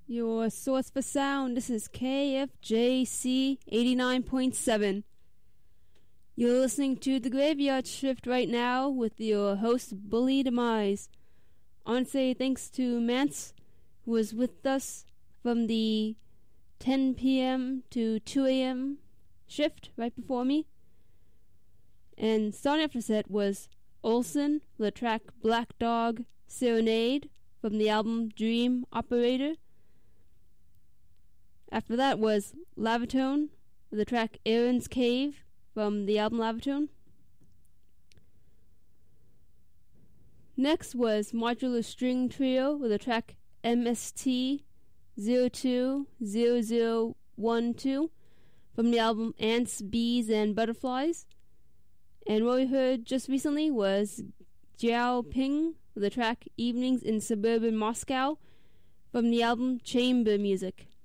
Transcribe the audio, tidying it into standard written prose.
your source for sound. This is KFJC 89.7. You're listening to The Graveyard Shift right now with your host, Bully Demise. I want to say thanks to Mance, who was with us from the 10 p.m. to 2 a.m. shift right before me. And starting off the set was Olsen with the track Black Dog Serenade from the album Dream Operator. After that was Lavatone with the track Aaron's Cave from the album Lavatone. Next was Modular String Trio with the track MST 020012 from the album Ants, Bees, and Butterflies. And what we heard just recently was Jiao Ping with the track Evenings in Suburban Moscow from the album Chamber Music.